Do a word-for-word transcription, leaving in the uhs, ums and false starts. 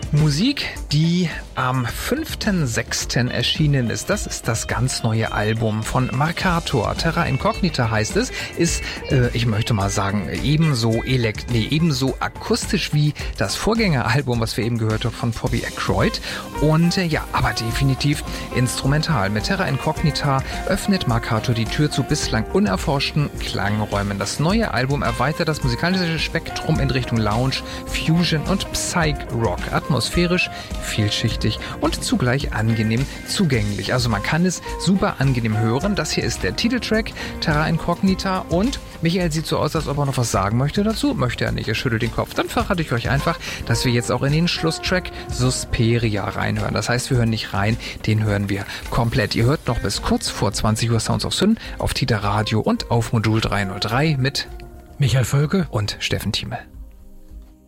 Musik, die am fünften sechsten erschienen ist. Das ist das ganz neue Album von Markator. Terra Incognita heißt es. Ist, äh, ich möchte mal sagen, ebenso elekt- nee, ebenso akustisch wie das Vorgängeralbum, was wir eben gehört haben von Bobby Aykroyd. Und äh, ja, aber definitiv instrumental. Mit Terra Incognita öffnet Markator die Tür zu bislang unerforschten Klangräumen. Das neue Album erweitert das musikalische Spektrum in Richtung Lounge, Fusion und Psych-Rock. Atmosphärisch, vielschichtig und zugleich angenehm zugänglich. Also man kann es super angenehm hören. Das hier ist der Titeltrack, Terra Incognita, und Michael sieht so aus, als ob er noch was sagen möchte dazu. Möchte er nicht, er schüttelt den Kopf. Dann verrate ich euch einfach, dass wir jetzt auch in den Schlusstrack Susperia reinhören. Das heißt, wir hören nicht rein, den hören wir komplett. Ihr hört noch bis kurz vor zwanzig Uhr Sounds of Syn auf Tita Radio und auf Modul dreihundertdrei mit Michael Völke und Steffen Thieme.